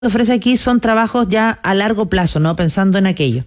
ofrece aquí son trabajos ya a largo plazo, ¿no? Pensando en aquello.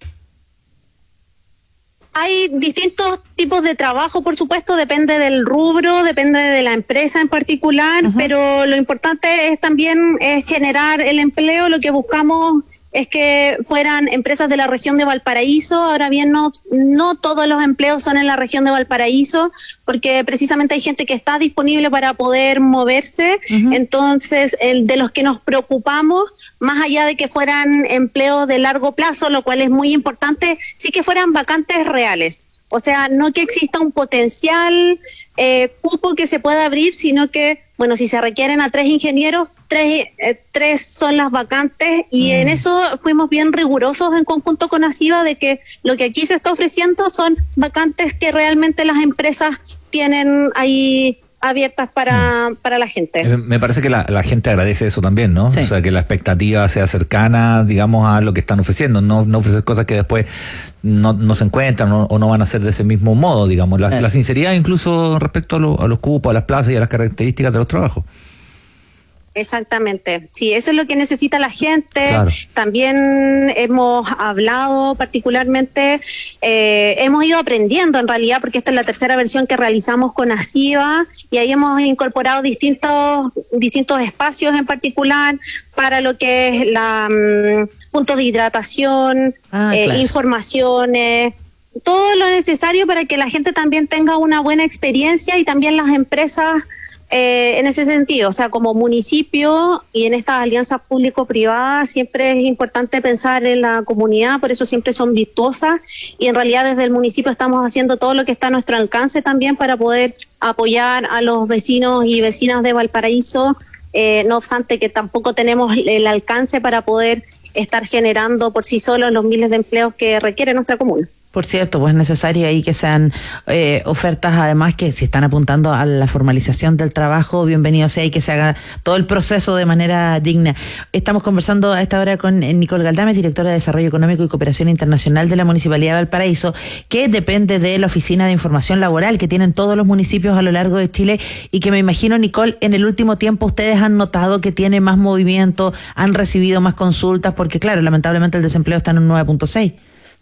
Hay distintos tipos de trabajo, por supuesto, depende del rubro, depende de la empresa en particular, pero lo importante es también generar el empleo. Lo que buscamos es que fueran empresas de la región de Valparaíso. Ahora bien, no todos los empleos son en la región de Valparaíso, porque precisamente hay gente que está disponible para poder moverse. Entonces, de los que nos preocupamos, más allá de que fueran empleos de largo plazo, lo cual es muy importante, sí que fueran vacantes reales. O sea, no que exista un potencial cupo que se pueda abrir, sino que, bueno, si se requieren a 3 ingenieros, tres son las vacantes, y en eso fuimos bien rigurosos en conjunto con ASIVA de que lo que aquí se está ofreciendo son vacantes que realmente las empresas tienen ahí abiertas para la gente. Me parece que la gente agradece eso también, ¿no? Sí. O sea, que la expectativa sea cercana, digamos, a lo que están ofreciendo, no ofrecer cosas que después no se encuentran o no van a ser de ese mismo modo, digamos. La sinceridad incluso respecto a los cupos, a las plazas y a las características de los trabajos. Exactamente, sí, eso es lo que necesita la gente. Claro. También hemos hablado particularmente, hemos ido aprendiendo en realidad, porque esta es la tercera versión que realizamos con ASIVA, y ahí hemos incorporado distintos espacios en particular para lo que es puntos de hidratación, claro. Informaciones, todo lo necesario para que la gente también tenga una buena experiencia, y también las empresas en ese sentido. O sea, como municipio y en estas alianzas público-privadas siempre es importante pensar en la comunidad, por eso siempre son virtuosas, y en realidad desde el municipio estamos haciendo todo lo que está a nuestro alcance también para poder apoyar a los vecinos y vecinas de Valparaíso, no obstante que tampoco tenemos el alcance para poder estar generando por sí solos los miles de empleos que requiere nuestra comuna. Por cierto, pues es necesario ahí que sean ofertas, además, que si están apuntando a la formalización del trabajo, bienvenido sea, y que se haga todo el proceso de manera digna. Estamos conversando a esta hora con Nicole Galdames, directora de Desarrollo Económico y Cooperación Internacional de la Municipalidad de Valparaíso, que depende de la Oficina de Información Laboral que tienen todos los municipios a lo largo de Chile, y que me imagino, Nicole, en el último tiempo ustedes han notado que tiene más movimiento, han recibido más consultas, porque claro, lamentablemente el desempleo está en un 9.6.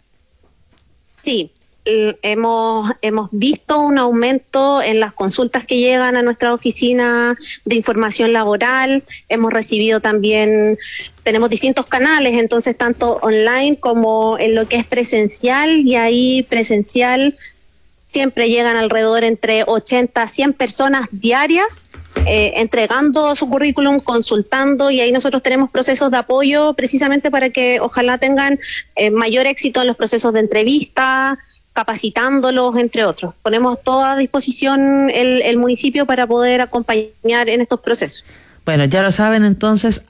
Sí, hemos visto un aumento en las consultas que llegan a nuestra oficina de información laboral. Hemos recibido también, tenemos distintos canales, entonces tanto online como en lo que es presencial, y ahí presencial siempre llegan alrededor entre 80 a 100 personas diarias entregando su currículum, consultando, y ahí nosotros tenemos procesos de apoyo precisamente para que ojalá tengan mayor éxito en los procesos de entrevista, capacitándolos, entre otros. Ponemos toda a disposición el municipio para poder acompañar en estos procesos. Bueno, ya lo saben, entonces,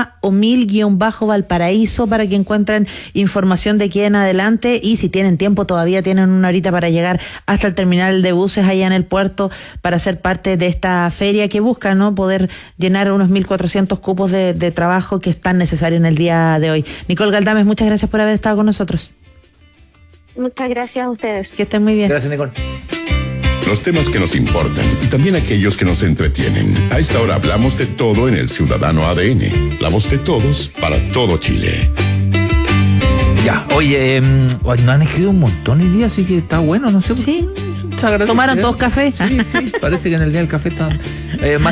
@omil_Valparaíso para que encuentren información de aquí en adelante, y si tienen tiempo, todavía tienen una horita para llegar hasta el terminal de buses allá en el puerto para ser parte de esta feria que busca, ¿no?, poder llenar unos 1.400 cupos de trabajo que es tan necesario en el día de hoy. Nicole Galdames, muchas gracias por haber estado con nosotros. Muchas gracias a ustedes. Que estén muy bien. Gracias, Nicole. Los temas que nos importan y también aquellos que nos entretienen. A esta hora hablamos de todo en El Ciudadano ADN. La voz de todos para todo Chile. Ya, oye, nos han escrito un montón de días, así que está bueno, no sé. Sí. ¿Tomaron todos café? Sí, parece que en el día del café están más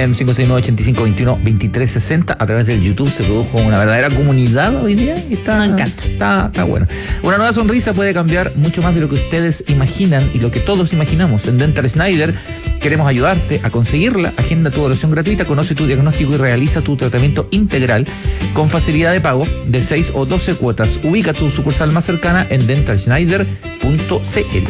569-8521-2360. A través del YouTube se produjo una verdadera comunidad hoy día, y me encanta. Está bueno. Una nueva sonrisa puede cambiar mucho más de lo que ustedes imaginan y lo que todos imaginamos. En Dental Schneider queremos ayudarte a conseguirla. Agenda tu evaluación gratuita, conoce tu diagnóstico y realiza tu tratamiento integral con facilidad de pago de 6 o 12 cuotas. Ubica tu sucursal más cercana en dentalschneider.cl.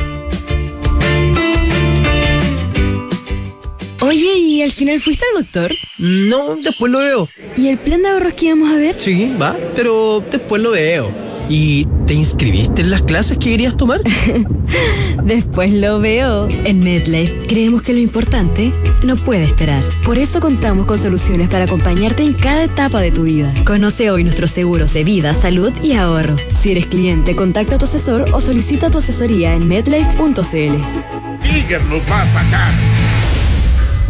Oye, ¿y al final fuiste al doctor? No, después lo veo. ¿Y el plan de ahorros que íbamos a ver? Sí, va, pero después lo veo. ¿Y te inscribiste en las clases que querías tomar? Después lo veo. En MedLife creemos que lo importante no puede esperar. Por eso contamos con soluciones para acompañarte en cada etapa de tu vida. Conoce hoy nuestros seguros de vida, salud y ahorro. Si eres cliente, contacta a tu asesor o solicita tu asesoría en medlife.cl. Tiger los va a sacar.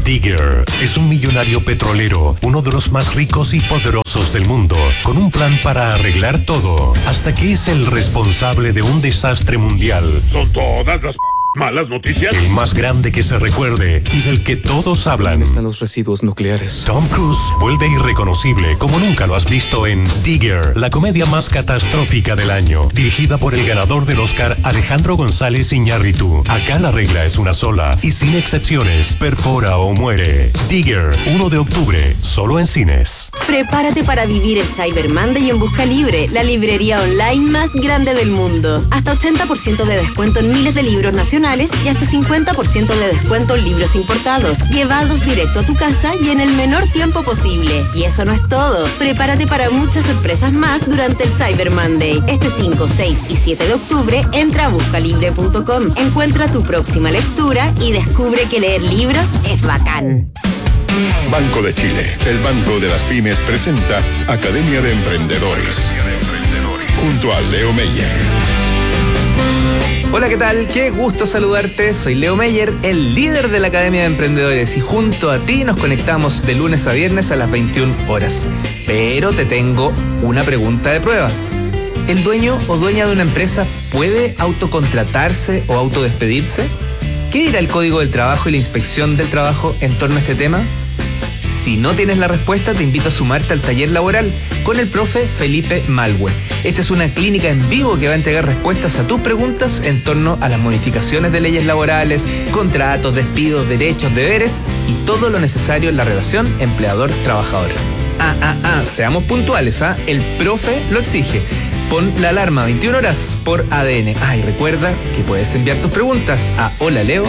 Digger es un millonario petrolero, uno de los más ricos y poderosos del mundo, con un plan para arreglar todo, hasta que es el responsable de un desastre mundial. ¿Son todas las malas noticias? El más grande que se recuerde y del que todos hablan. ¿Dónde están los residuos nucleares? Tom Cruise vuelve irreconocible como nunca lo has visto en Digger, la comedia más catastrófica del año, dirigida por el ganador del Oscar Alejandro González Iñárritu. Acá la regla es una sola y sin excepciones, perfora o muere. Digger, 1 de octubre, solo en cines. Prepárate para vivir el Cyber Monday en Busca Libre, la librería online más grande del mundo. Hasta 80% de descuento en miles de libros nacionales y hasta 50% de descuento en libros importados, llevados directo a tu casa y en el menor tiempo posible. Y eso no es todo. Prepárate para muchas sorpresas más durante el Cyber Monday. Este 5, 6 y 7 de octubre, entra a buscalibre.com, encuentra tu próxima lectura y descubre que leer libros es bacán. Banco de Chile, el banco de las pymes, presenta Academia de Emprendedores, junto a Leo Meyer. Hola, ¿qué tal? Qué gusto saludarte. Soy Leo Meyer, el líder de la Academia de Emprendedores, y junto a ti nos conectamos de lunes a viernes a las 21 horas. Pero te tengo una pregunta de prueba. ¿El dueño o dueña de una empresa puede autocontratarse o autodespedirse? ¿Qué dirá el Código del Trabajo y la Inspección del Trabajo en torno a este tema? Si no tienes la respuesta, te invito a sumarte al taller laboral con el profe Felipe Malhue. Esta es una clínica en vivo que va a entregar respuestas a tus preguntas en torno a las modificaciones de leyes laborales, contratos, despidos, derechos, deberes y todo lo necesario en la relación empleador-trabajador. Seamos puntuales, el profe lo exige. Pon la alarma 21 horas por ADN. Y recuerda que puedes enviar tus preguntas a holaleo.cl.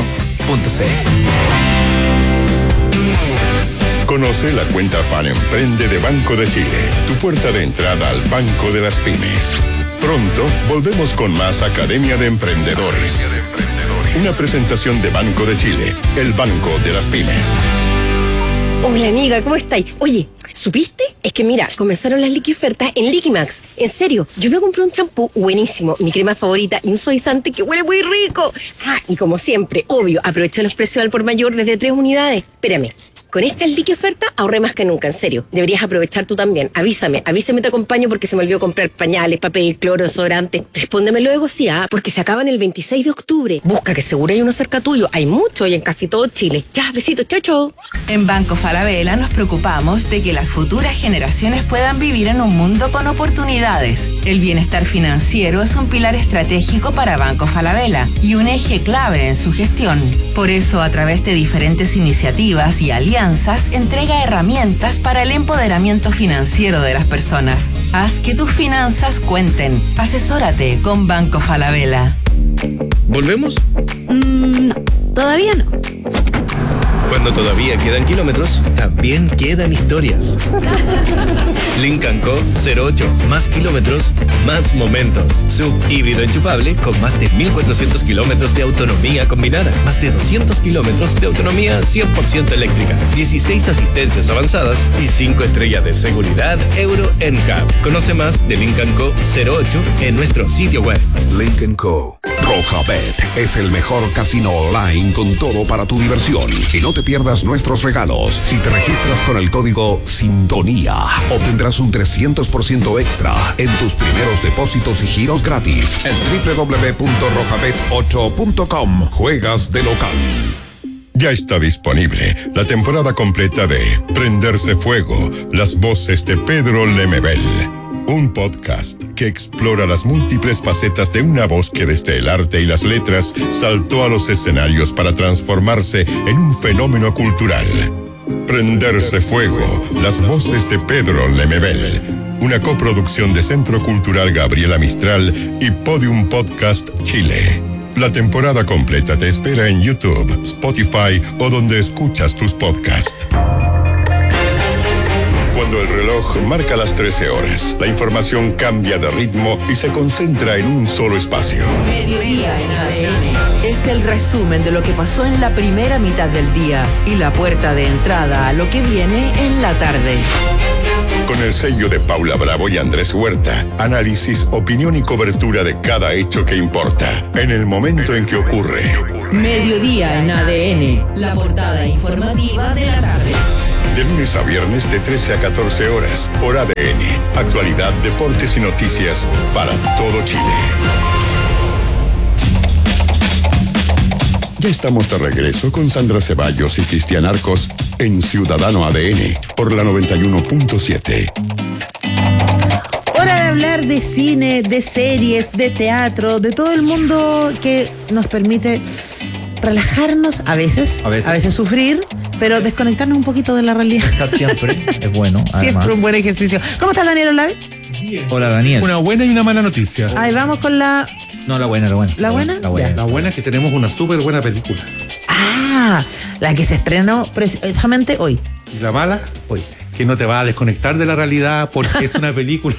Conoce la cuenta Fan Emprende de Banco de Chile, tu puerta de entrada al Banco de las Pymes. Pronto volvemos con más Academia de Emprendedores. Una presentación de Banco de Chile, el Banco de las Pymes. Hola amiga, ¿cómo estáis? Oye, ¿supiste? Es que mira, comenzaron las liquiofertas en Liquimax. En serio, yo me compré un champú buenísimo, mi crema favorita y un suavizante que huele muy rico. Y como siempre, obvio, aproveché los precios al por mayor desde 3 unidades. Espérame. Con esta liquioferta ahorré más que nunca, en serio. Deberías aprovechar tú también. Avísame, te acompaño porque se me olvidó comprar pañales, papel, cloro, desodorante. Respóndeme luego, sí, porque se acaban el 26 de octubre. Busca que seguro hay uno cerca tuyo. Hay mucho y en casi todo Chile. Ya, besitos, chau, chau. En Banco Falabella nos preocupamos de que las futuras generaciones puedan vivir en un mundo con oportunidades. El bienestar financiero es un pilar estratégico para Banco Falabella y un eje clave en su gestión. Por eso, a través de diferentes iniciativas y alianzas, entrega herramientas para el empoderamiento financiero de las personas. Haz que tus finanzas cuenten. Asesórate con Banco Falabella. ¿Volvemos? No, todavía no. Cuando todavía quedan kilómetros, también quedan historias. Lincoln Co. 08. Más kilómetros, más momentos. Sub híbrido enchufable con más de 1.400 kilómetros de autonomía combinada. Más de 200 kilómetros de autonomía 100% eléctrica. 16 asistencias avanzadas y 5 estrellas de seguridad Euro NCAP. Conoce más de Lincoln Co. 08 en nuestro sitio web. Lincoln Co. Rojabet es el mejor casino online con todo para tu diversión. Y no te pierdas nuestros regalos. Si te registras con el código SINTONÍA, obtendrás un 300% extra en tus primeros depósitos y giros gratis en www.rojabet8.com. Juegas de local. Ya está disponible la temporada completa de Prenderse Fuego, las voces de Pedro Lemebel. Un podcast que explora las múltiples facetas de una voz que desde el arte y las letras saltó a los escenarios para transformarse en un fenómeno cultural. Prenderse Fuego, las voces de Pedro Lemebel. Una coproducción de Centro Cultural Gabriela Mistral y Podium Podcast Chile. La temporada completa te espera en YouTube, Spotify o donde escuchas tus podcasts. Cuando el reloj marca las 13 horas, la información cambia de ritmo y se concentra en un solo espacio. Mediodía en ADN. Es el resumen de lo que pasó en la primera mitad del día y la puerta de entrada a lo que viene en la tarde. Con el sello de Paula Bravo y Andrés Huerta, análisis, opinión y cobertura de cada hecho que importa, en el momento en que ocurre. Mediodía en ADN, la portada informativa de la tarde. De lunes a viernes de 13 a 14 horas por ADN. Actualidad, deportes y noticias para todo Chile. Ya estamos de regreso con Sandra Ceballos y Cristian Arcos en Ciudadano ADN por la 91.7. Hora de hablar de cine, de series, de teatro, de todo el mundo que nos permite relajarnos a veces sufrir, pero desconectarnos un poquito de la realidad. Estar siempre es bueno. Siempre un buen ejercicio. ¿Cómo estás, Daniel Olave? Hola, Daniel. Una buena y una mala noticia. Ahí vamos con la... No, la buena. ¿La buena? La buena. La buena es que tenemos una súper buena película. Ah, la que se estrenó precisamente hoy. ¿Y la mala? Hoy. Que no te va a desconectar de la realidad porque es una película.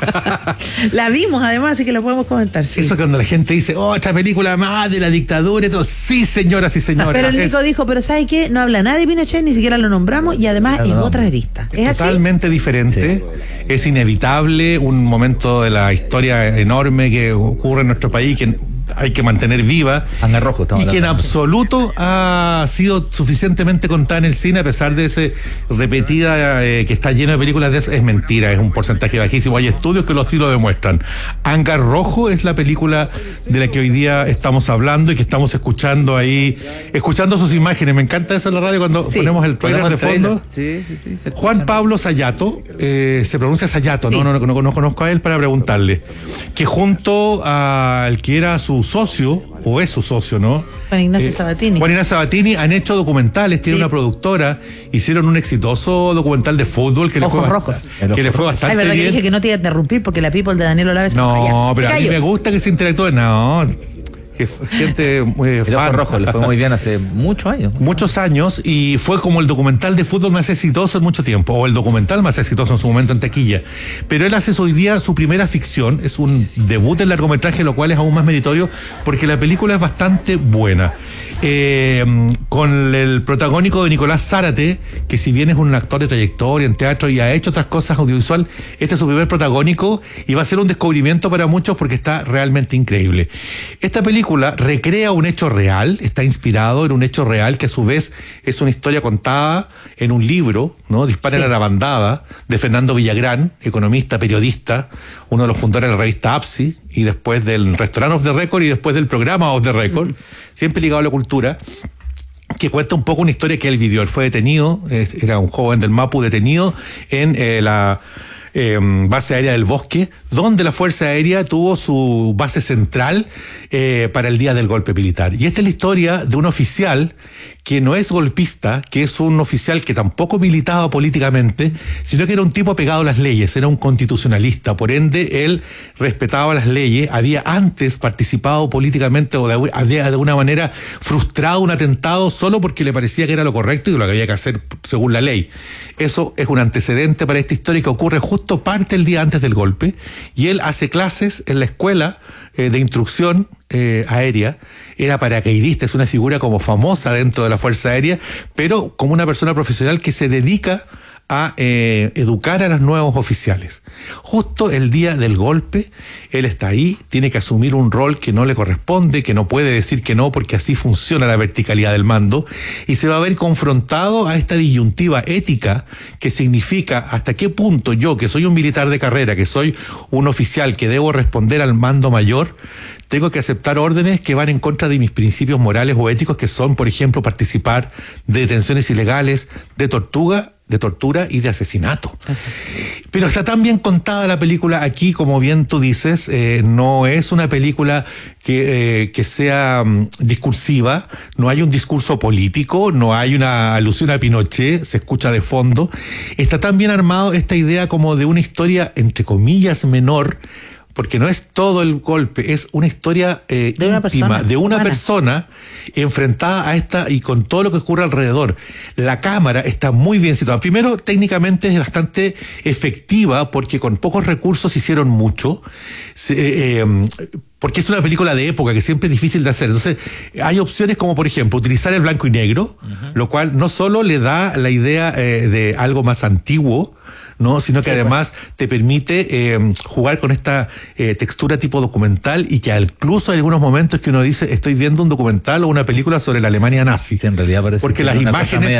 La vimos además, así que lo podemos comentar. Sí. Eso cuando la gente dice, otra película más de la dictadura y todo. Sí, señoras y señores. Pero el Nico dijo, pero ¿sabe qué? No habla nada de Pinochet, ni siquiera lo nombramos y además es otra arista. ¿Es totalmente diferente? Sí. Es inevitable, un momento de la historia enorme que ocurre en nuestro país que hay que mantener viva. Anda rojo, y que en absoluto ha sido suficientemente contada en el cine, a pesar de ese repetida que está lleno de películas de eso. Es mentira, es un porcentaje bajísimo. Hay estudios que así lo demuestran. Hangar Rojo es la película de la que hoy día estamos hablando y que estamos escuchando ahí, escuchando sus imágenes. Me encanta eso en la radio cuando ponemos el trailer de fondo. Sí, Juan Pablo Sayato, se pronuncia Sayato, sí. No conozco a él para preguntarle, que junto al que era su socio, o es su socio, ¿no? Juan Ignacio Sabatini. Juan Ignacio Sabatini han hecho documentales, tiene una productora, hicieron un exitoso documental de fútbol que le fue bastante verdad bien. Que dije que no te iba a interrumpir porque la people de Daniel Olave se No, pero a mí me gusta que se interactúe. No, gente fan. Rojo le fue muy bien hace muchos años. Muchos años, y fue como el documental de fútbol más exitoso en mucho tiempo, o el documental más exitoso en su momento en taquilla. Pero él hace hoy día su primera ficción, es un debut en largometraje, lo cual es aún más meritorio porque la película es bastante buena. Con el protagónico de Nicolás Zárate, que si bien es un actor de trayectoria en teatro y ha hecho otras cosas audiovisual, este es su primer protagónico y va a ser un descubrimiento para muchos porque está realmente increíble. Esta película recrea un hecho real, está inspirado en un hecho real que a su vez es una historia contada en un libro, ¿no? Disparen a la bandada, de Fernando Villagrán, economista, periodista, uno de los fundadores de la revista APSI y después del restaurante Off the Record y después del programa Off the Record, siempre ligado a la cultura, que cuenta un poco una historia que él vivió. Él fue detenido, era un joven del Mapu detenido en la base aérea del Bosque, donde la Fuerza Aérea tuvo su base central para el día del golpe militar. Y esta es la historia de un oficial que no es golpista, que es un oficial que tampoco militaba políticamente, sino que era un tipo apegado a las leyes, era un constitucionalista, por ende él respetaba las leyes, había antes participado políticamente o había de alguna manera frustrado un atentado solo porque le parecía que era lo correcto y lo que había que hacer según la ley. Eso es un antecedente para esta historia que ocurre justo parte el día antes del golpe, y él hace clases en la escuela de instrucción aérea, era paracaidista, es una figura como famosa dentro de la Fuerza Aérea, pero como una persona profesional que se dedica a educar a los nuevos oficiales. Justo el día del golpe, él está ahí, tiene que asumir un rol que no le corresponde, que no puede decir que no, porque así funciona la verticalidad del mando, y se va a ver confrontado a esta disyuntiva ética que significa hasta qué punto yo, que soy un militar de carrera, que soy un oficial que debo responder al mando mayor, tengo que aceptar órdenes que van en contra de mis principios morales o éticos, que son, por ejemplo, participar de detenciones ilegales, de tortura y de asesinato. Pero está tan bien contada la película aquí, como bien tú dices, no es una película que sea discursiva, no hay un discurso político, no hay una alusión a Pinochet, se escucha de fondo. Está tan bien armado esta idea como de una historia, entre comillas, menor, porque no es todo el golpe, es una historia íntima de una persona enfrentada a esta y con todo lo que ocurre alrededor. La cámara está muy bien situada. Primero, técnicamente es bastante efectiva porque con pocos recursos hicieron mucho. Porque es una película de época que siempre es difícil de hacer. Entonces, hay opciones como, por ejemplo, utilizar el blanco y negro, lo cual no solo le da la idea de algo más antiguo, ¿no? Sino que además te permite jugar con esta textura tipo documental, y que incluso hay algunos momentos que uno dice, estoy viendo un documental o una película sobre la Alemania nazi. Sí, en realidad parece porque las imágenes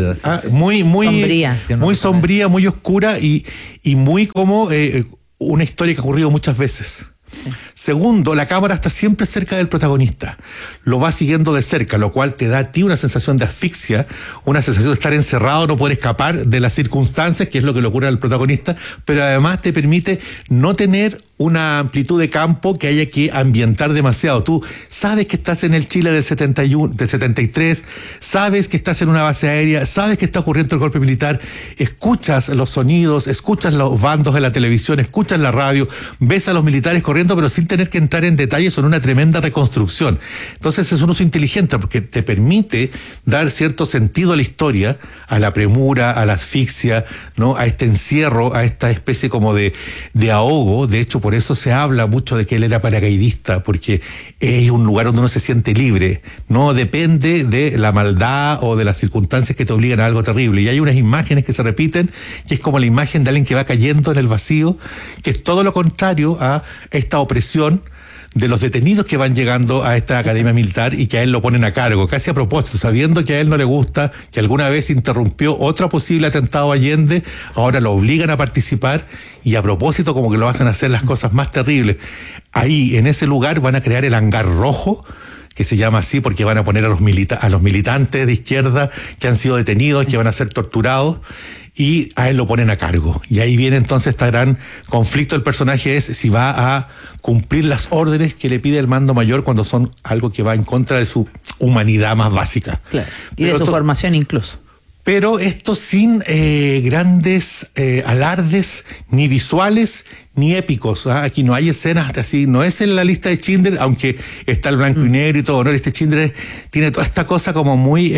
muy sombría, muy oscura y muy como una historia que ha ocurrido muchas veces. Sí. Segundo, la cámara está siempre cerca del protagonista, lo va siguiendo de cerca, lo cual te da a ti una sensación de asfixia, una sensación de estar encerrado, no poder escapar de las circunstancias, que es lo que le ocurre al protagonista, pero además te permite no tener una amplitud de campo que haya que ambientar demasiado. Tú sabes que estás en el Chile del 71, del 73, sabes que estás en una base aérea, sabes que está ocurriendo el golpe militar, escuchas los sonidos, escuchas los bandos de la televisión, escuchas la radio, ves a los militares corriendo, pero sin tener que entrar en detalles, son una tremenda reconstrucción. Entonces es un uso inteligente porque te permite dar cierto sentido a la historia, a la premura, a la asfixia, ¿no? A este encierro, a esta especie como de ahogo. De hecho, por eso se habla mucho de que él era paracaidista, porque es un lugar donde uno se siente libre, no depende de la maldad o de las circunstancias que te obligan a algo terrible. Y hay unas imágenes que se repiten, que es como la imagen de alguien que va cayendo en el vacío, que es todo lo contrario a esta opresión de los detenidos que van llegando a esta academia militar y que a él lo ponen a cargo, casi a propósito, sabiendo que a él no le gusta, que alguna vez interrumpió otro posible atentado a Allende, ahora lo obligan a participar y a propósito como que lo hacen hacer las cosas más terribles. Ahí, en ese lugar, van a crear el hangar rojo, que se llama así porque van a poner a los militantes de izquierda que han sido detenidos, que van a ser torturados, y a él lo ponen a cargo. Y ahí viene entonces este gran conflicto del personaje, es si va a cumplir las órdenes que le pide el mando mayor cuando son algo que va en contra de su humanidad más básica. Claro. Y de su formación incluso. Pero esto sin grandes alardes, ni visuales, ni épicos. Aquí no hay escenas así, no es en la lista de Schindler, aunque está el blanco y negro y todo, ¿no? Este Schindler tiene toda esta cosa como muy...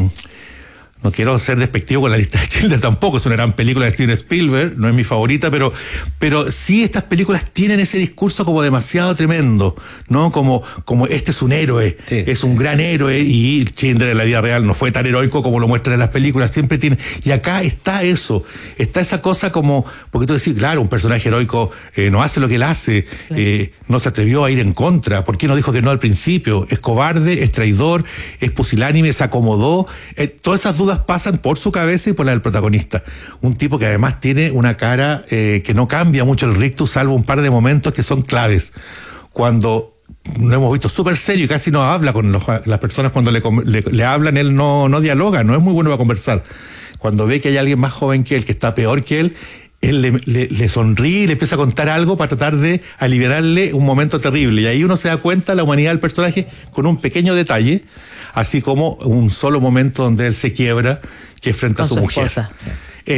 no quiero ser despectivo con la lista de Schindler tampoco, es una gran película de Steven Spielberg, no es mi favorita, pero sí estas películas tienen ese discurso como demasiado tremendo, ¿no? Como este es un héroe, es un gran héroe, y Schindler en la vida real no fue tan heroico como lo muestran en las películas, siempre tiene, y acá está eso, está esa cosa como, porque tú decís, claro, un personaje heroico no hace lo que él hace, no se atrevió a ir en contra, ¿por qué no dijo que no al principio? Es cobarde, es traidor, es pusilánime, se acomodó, todas esas dudas pasan por su cabeza y por la del protagonista. Un tipo que además tiene una cara que no cambia mucho el rictus, salvo un par de momentos que son claves. Cuando lo hemos visto súper serio y casi no habla con las personas, cuando le hablan, él no dialoga, no es muy bueno para conversar. Cuando ve que hay alguien más joven que él, que está peor que él le sonríe y le empieza a contar algo para tratar de aliviarle un momento terrible. Y ahí uno se da cuenta de la humanidad del personaje con un pequeño detalle, así como un solo momento donde él se quiebra, que es frente a su mujer. Esposa, sí.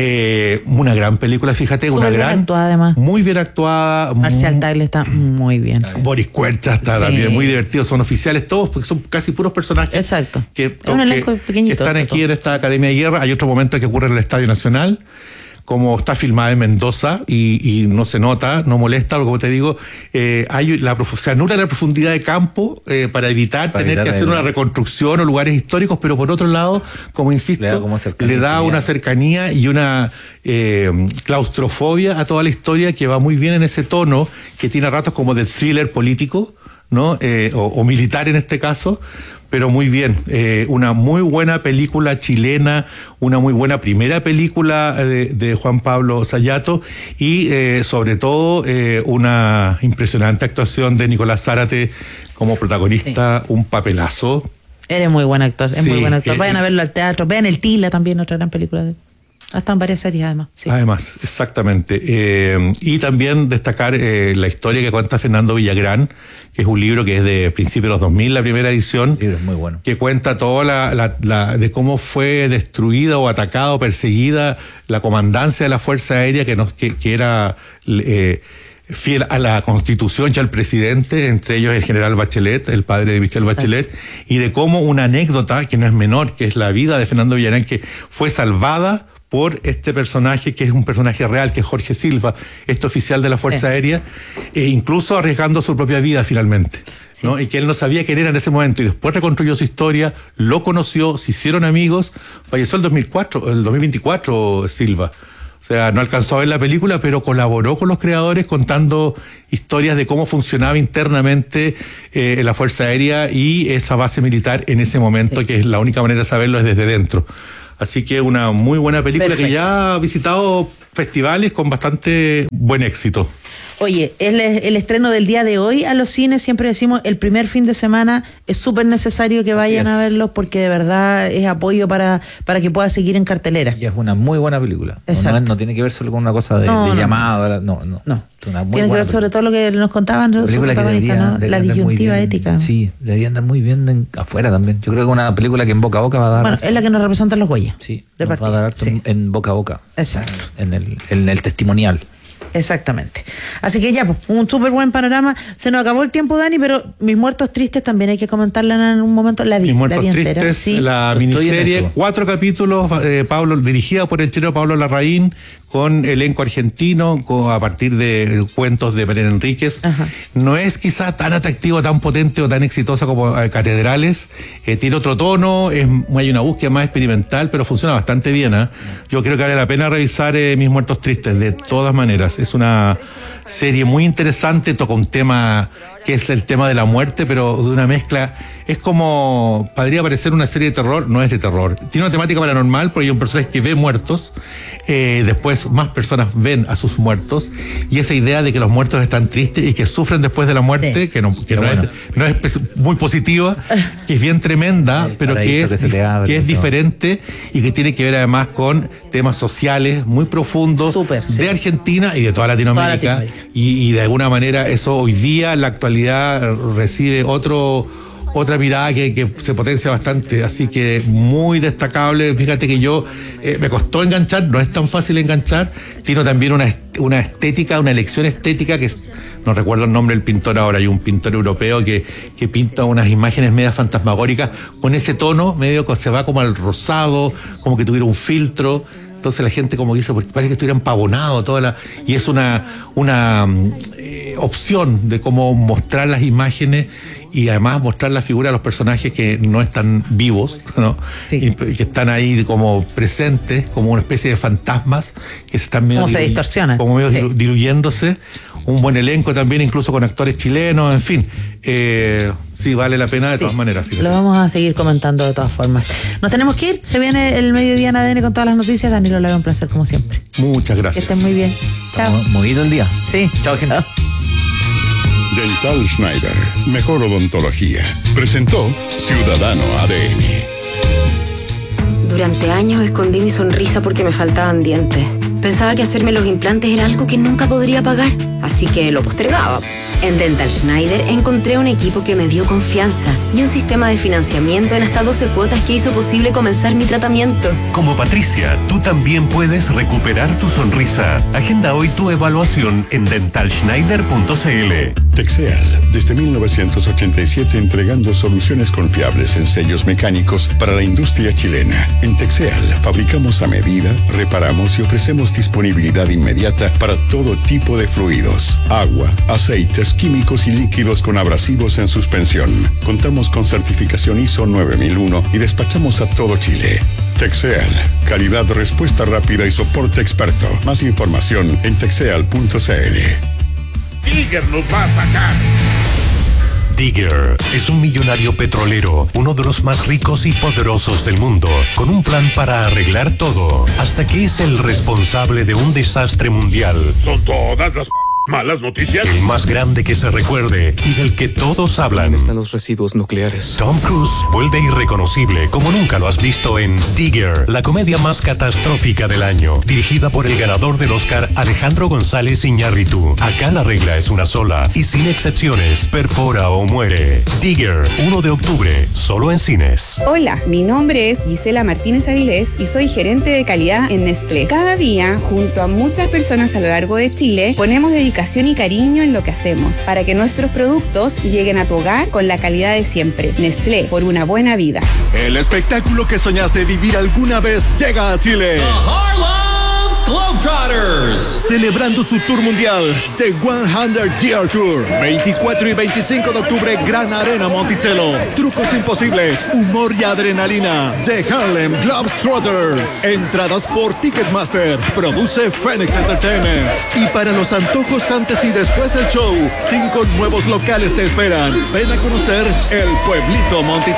Una gran película, fíjate, muy bien actuada además. Muy bien actuada. Marcial Tagle está muy bien. Boris Cuercha está también muy divertido. Son oficiales todos, porque son casi puros personajes. Exacto. Que están aquí en esta Academia de Guerra. Hay otro momento que ocurre en el Estadio Nacional, como está filmada en Mendoza y no se nota, no molesta, como te digo, se anula la profundidad de campo para evitar tener que hacer una reconstrucción o lugares históricos, pero por otro lado, como insisto, le da una cercanía y una claustrofobia a toda la historia que va muy bien en ese tono que tiene ratos como de thriller político, ¿no? O militar en este caso, pero muy bien. Una muy buena película chilena, una muy buena primera película de Juan Pablo Sayato y sobre todo una impresionante actuación de Nicolás Zárate como protagonista, un papelazo. Eres muy buen actor, muy buen actor. Vayan a verlo al teatro, vean El Tila también, otra gran película de... Hasta en varias series, además. Sí. Además, exactamente. Y también destacar la historia que cuenta Fernando Villagrán, que es un libro que es de principios de los 2000, la primera edición. El libro es muy bueno. Que cuenta toda de cómo fue destruida o atacada o perseguida la comandancia de la Fuerza Aérea, que era fiel a la Constitución y al presidente, entre ellos el general Bachelet, el padre de Michelle Bachelet, y de cómo una anécdota, que no es menor, que es la vida de Fernando Villagrán, que fue salvada por este personaje, que es un personaje real, que es Jorge Silva, este oficial de la Fuerza Aérea, incluso arriesgando su propia vida finalmente, ¿no? Y que él no sabía quién era en ese momento, y después reconstruyó su historia, lo conoció, se hicieron amigos, falleció el 2024 Silva, O sea, no alcanzó a ver la película, pero colaboró con los creadores contando historias de cómo funcionaba internamente la Fuerza Aérea y esa base militar en ese momento, que es la única manera de saberlo es desde dentro. Así que una muy buena película. Perfecto. Que ya ha visitado festivales con bastante buen éxito. Oye, el estreno del día de hoy a los cines, siempre decimos, el primer fin de semana es súper necesario que vayan a verlos porque de verdad es apoyo para que pueda seguir en cartelera. Y es una muy buena película. No tiene que ver solo con una cosa de llamada. No. Tiene que ver sobre todo lo que nos contaban los protagonistas, ¿no? La disyuntiva ética. Sí, debería andar muy bien afuera también. Yo creo que una película que en boca a boca va a dar... Bueno, es la que nos representa los Goya. Sí, va a dar harto en boca a boca. Exacto. En el testimonial. Exactamente. Así que ya, pues, un súper buen panorama. Se nos acabó el tiempo, Dani, pero Mis Muertos Tristes también hay que comentarla en un momento. Mis Muertos Tristes, sí. La miniserie, 4 capítulos, dirigida por el chileno Pablo Larraín, con elenco argentino, a partir de cuentos de Belén Enríquez. Ajá. No es quizá tan atractivo, tan potente o tan exitosa como Catedrales. Tiene otro tono, hay una búsqueda más experimental, pero funciona bastante bien. Yo creo que vale la pena revisar Mis Muertos Tristes, de todas maneras. Es una serie muy interesante, toca un tema que es el tema de la muerte, pero de una mezcla. Es como, podría parecer una serie de terror, no es de terror. Tiene una temática paranormal porque hay un personaje que ve muertos, después más personas ven a sus muertos, y esa idea de que los muertos están tristes y que sufren después de la muerte, sí, que no es muy positiva, que es bien tremenda, pero que es diferente y que tiene que ver además con temas sociales muy profundos de Argentina y de toda Latinoamérica. Y de alguna manera eso hoy día en la actualidad recibe otra mirada que se potencia bastante, así que muy destacable. Fíjate que yo me costó enganchar, no es tan fácil enganchar. Tiene también una estética, una elección estética que no recuerdo el nombre del pintor ahora. Hay un pintor europeo que pinta unas imágenes medias fantasmagóricas con ese tono medio que se va como al rosado, como que tuviera un filtro. Entonces la gente como dice, porque parece que estuviera empavonado y es una opción de cómo mostrar las imágenes y además mostrar la figura de los personajes que no están vivos, ¿no? Sí. Y que están ahí como presentes, como una especie de fantasmas que se están medio se distorsionan, como medio diluyéndose. Un buen elenco también, incluso con actores chilenos, en fin. Sí, vale la pena de todas maneras. Fíjate. Lo vamos a seguir comentando de todas formas. Nos tenemos que ir. Se viene el mediodía en ADN con todas las noticias. Danilo, le un placer como siempre. Muchas gracias. Que estén muy bien. Chao. Movido el día. Sí. Chao, gente. Chao. Dental Schneider, mejor odontología. Presentó Ciudadano ADN. Durante años escondí mi sonrisa porque me faltaban dientes. Pensaba que hacerme los implantes era algo que nunca podría pagar, así que lo postergaba. En Dental Schneider encontré un equipo que me dio confianza y un sistema de financiamiento en hasta 12 cuotas que hizo posible comenzar mi tratamiento. Como Patricia, tú también puedes recuperar tu sonrisa. Agenda hoy tu evaluación en dentalschneider.cl. Texeal, desde 1987 entregando soluciones confiables en sellos mecánicos para la industria chilena. En Texeal fabricamos a medida, reparamos y ofrecemos disponibilidad inmediata para todo tipo de fluidos, agua, aceites, químicos y líquidos con abrasivos en suspensión. Contamos con certificación ISO 9001 y despachamos a todo Chile. Texeal, calidad, respuesta rápida y soporte experto. Más información en texeal.cl. Digger nos va a sacar. Digger es un millonario petrolero, uno de los más ricos y poderosos del mundo, con un plan para arreglar todo, hasta que es el responsable de un desastre mundial. Son todas las malas noticias. El más grande que se recuerde y del que todos hablan. ¿Dónde están los residuos nucleares? Tom Cruise vuelve irreconocible como nunca lo has visto en Digger, la comedia más catastrófica del año, dirigida por el ganador del Oscar Alejandro González Iñárritu. Acá la regla es una sola y sin excepciones, perfora o muere. Digger, 1 de octubre, solo en cines. Hola, mi nombre es Gisela Martínez Avilés y soy gerente de calidad en Nestlé. Cada día, junto a muchas personas a lo largo de Chile, ponemos dedicación y cariño en lo que hacemos para que nuestros productos lleguen a tu hogar con la calidad de siempre. Nestlé, por una buena vida. El espectáculo que soñaste vivir alguna vez llega a Chile. The Harlem Globetrotters. Celebrando su tour mundial, The 100 Year Tour. 24 y 25 de octubre, Gran Arena Monticello. Trucos imposibles, humor y adrenalina. The Harlem Globetrotters. Entradas por Ticketmaster. Produce Phoenix Entertainment. Y para los antojos antes y después del show, 5 nuevos locales te esperan. Ven a conocer el Pueblito Monticello.